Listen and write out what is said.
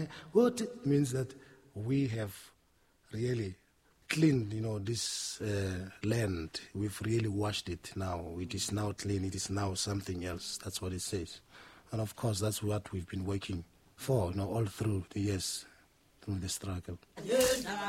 What it means that we have really cleaned, this land. We've really washed it now. It is now clean. It is now something else. That's what it says. And of course, that's what we've been working for, all through the years, through the struggle.